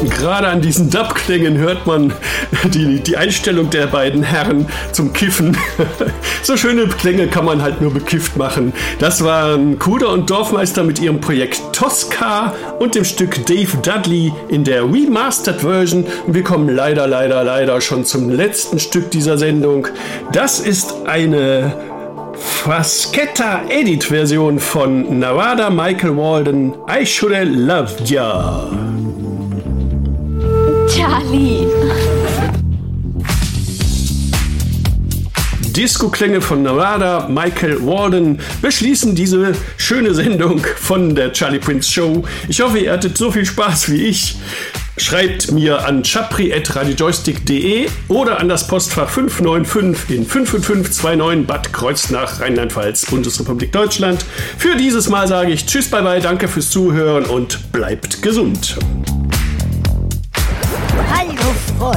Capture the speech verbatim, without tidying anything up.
Gerade an diesen Dub-Klängen hört man die, die Einstellung der beiden Herren zum Kiffen. So schöne Klänge kann man halt nur bekifft machen. Das waren Kuder und Dorfmeister mit ihrem Projekt Tosca und dem Stück Dave Dudley in der Remastered Version. Und wir kommen leider, leider, leider schon zum letzten Stück dieser Sendung. Das ist eine Frasquetta-Edit-Version von Nawada Michael Walden, I Should Have Loved Ya. Charlie. Disco-Klänge von Nawada Michael Walden beschließen diese schöne Sendung von der Charlie Prince Show. Ich hoffe, ihr hattet so viel Spaß wie ich. Schreibt mir an chapri at radiojoystick punkt de oder an das Postfach fünf neun fünf in fünf fünf fünf zwei neun Bad Kreuznach, Rheinland-Pfalz, Bundesrepublik Deutschland. Für dieses Mal sage ich Tschüss, bye bye, danke fürs Zuhören und bleibt gesund.